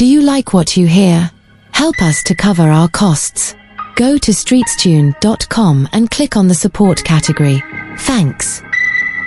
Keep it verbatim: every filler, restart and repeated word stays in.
Do you like what you hear? Help us to cover our costs. Go to streetstune dot com and click on the support category. Thanks.